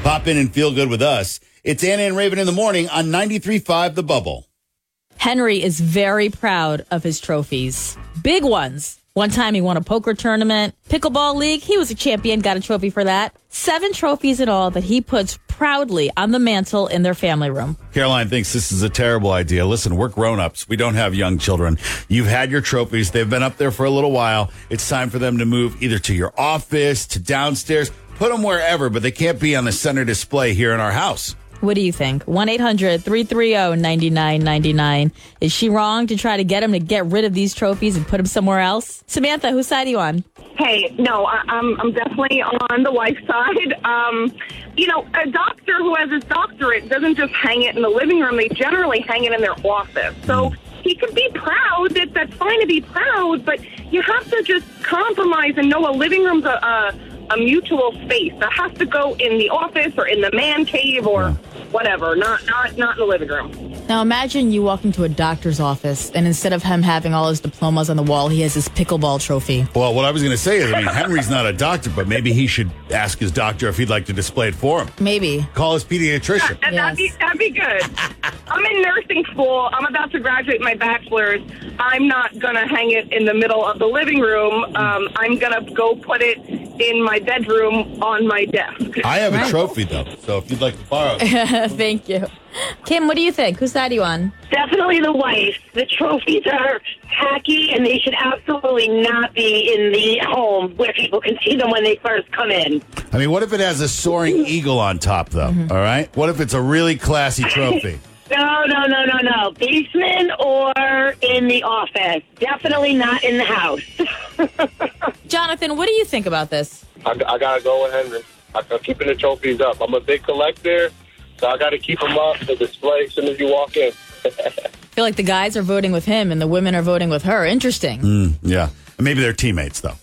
Pop in and feel good with us. It's Anna and Raven in the morning on 93.5 The Bubble. Henry is very proud of his trophies. Big ones. One time he won a poker tournament. Pickleball league, he was a champion, got a trophy for that. 7 trophies in all that he puts proudly on the mantle in their family room. Caroline thinks this is a terrible idea. Listen, we're grown-ups. We don't have young children. You've had your trophies. They've been up there for a little while. It's time for them to move either to your office, to downstairs. Put them wherever, but they can't be on the center display here in our house. What do you think? 1-800-330-9999. Is she wrong to try to get him to get rid of these trophies and put them somewhere else? Samantha, whose side are you on? Hey, no, I'm definitely on the wife's side. A doctor who has his doctorate doesn't just hang it in the living room. They generally hang it in their office. So he can be proud. That's fine to be proud, but you have to just compromise and know a living room's a mutual space that has to go in the office or in the man cave or whatever, not in the living room. Now imagine you walk into a doctor's office and instead of him having all his diplomas on the wall, he has his pickleball trophy. Well, what I was going to say is, Henry's not a doctor, but maybe he should ask his doctor if he'd like to display it for him. Maybe. Call his pediatrician. That'd be good. I'm in nursing school. I'm about to graduate my bachelor's. I'm not going to hang it in the middle of the living room. I'm going to go put it in my bedroom on my desk. I have a trophy, though, so if you'd like to borrow it. Thank you. Kim, what do you think? Whose side are you on? Definitely the wife. The trophies are tacky, and they should absolutely not be in the home where people can see them when they first come in. What if it has a soaring eagle on top, though? All right? What if it's a really classy trophy? No. Basement or in the office. Definitely not in the house. Jonathan, what do you think about this? I got to go with Henry. I'm keeping the trophies up. I'm a big collector, so I got to keep them up to display as soon as you walk in. I feel like the guys are voting with him and the women are voting with her. Interesting. Yeah. Maybe they're teammates, though.